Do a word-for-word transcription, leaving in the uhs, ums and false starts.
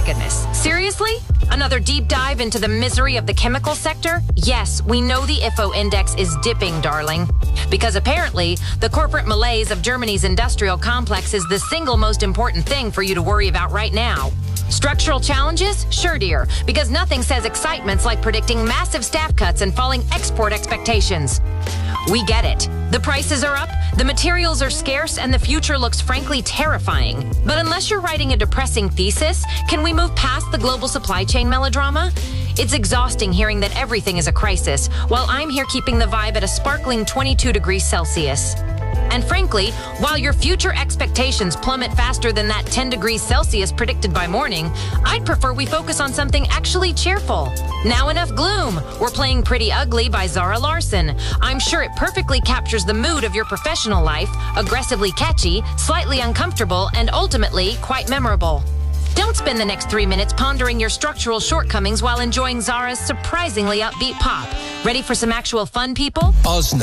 goodness. Seriously? Another deep dive into the misery of the chemical sector? Yes, we know the I F O index is dipping, darling. Because apparently, the corporate malaise of Germany's industrial complex is the single most important thing for you to worry about right now. Structural challenges? Sure, dear, because nothing says excitements like predicting massive staff cuts and falling export expectations. We get it. The prices are up, the materials are scarce, and the future looks frankly terrifying. But unless you're writing a depressing thesis, can we move past the global supply chain melodrama? It's exhausting hearing that everything is a crisis, while I'm here keeping the vibe at a sparkling twenty-two degrees Celsius. And frankly, while your future expectations plummet faster than that ten degrees Celsius predicted by morning, I'd prefer we focus on something actually cheerful. Now enough gloom. We're playing Pretty Ugly by Zara Larsson. I'm sure it perfectly captures the mood of your professional life, aggressively catchy, slightly uncomfortable, and ultimately quite memorable. Don't spend the next three minutes pondering your structural shortcomings while enjoying Zara's surprisingly upbeat pop. Ready for some actual fun, people? Ozna.